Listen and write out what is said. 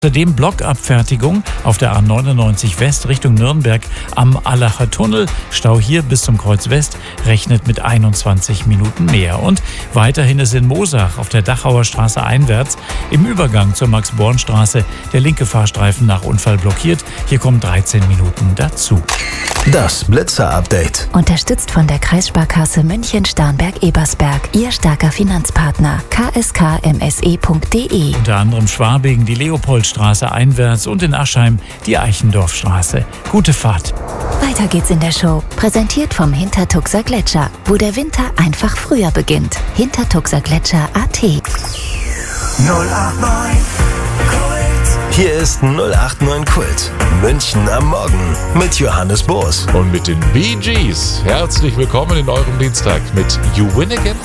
Außerdem Blockabfertigung auf der A99 West Richtung Nürnberg am Allacher Tunnel. Stau hier bis zum Kreuz West rechnet mit 21 Minuten mehr. Und weiterhin ist in Moosach auf der Dachauer Straße einwärts im Übergang zur Max-Born-Straße der linke Fahrstreifen nach Unfall blockiert. Hier kommen 13 Minuten dazu. Das Blitzer-Update. Unterstützt von der Kreissparkasse München-Starnberg-Ebersberg. Ihr starker Finanzpartner. kskmse.de. Unter anderem Schwabing, die Leopoldstraße einwärts und in Aschheim die Eichendorfstraße. Gute Fahrt. Weiter geht's in der Show. Präsentiert vom Hintertuxer Gletscher, wo der Winter einfach früher beginnt. Hintertuxergletscher.at. 089 Hier ist 089 Kult. München am Morgen mit Johannes Boos. Und mit den Bee Gees. Herzlich willkommen in eurem Dienstag mit You Win Again.